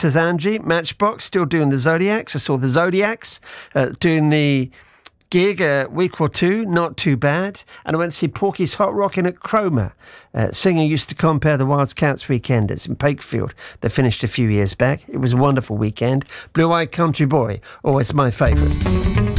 says Angie. Matchbox, still doing the Zodiacs. I saw the Zodiacs doing the gig a week or two, not too bad. And I went to see Porky's Hot Rockin' at Cromer. Singer used to compare the Wilds Cats Weekenders in Pakefield. They finished a few years back. It was a wonderful weekend. Blue Eyed Country Boy, always my favourite.